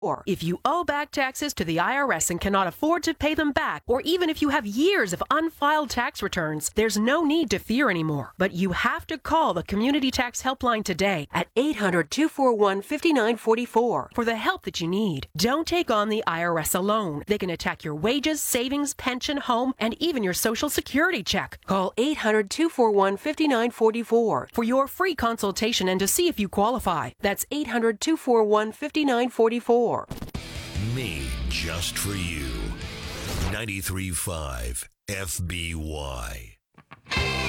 Or if you owe back taxes to the IRS and cannot afford to pay them back, or even if you have years of unfiled tax returns, there's no need to fear anymore. But you have to call the Community Tax Helpline today at 800-241-5944 for the help that you need. Don't take on the IRS alone. They can attack your wages, savings, pension, home, and even your Social Security check. Call 800-241-5944 for your free consultation and to see if you qualify. That's 800-241-5944. Me, just for you. 93.5 FBY.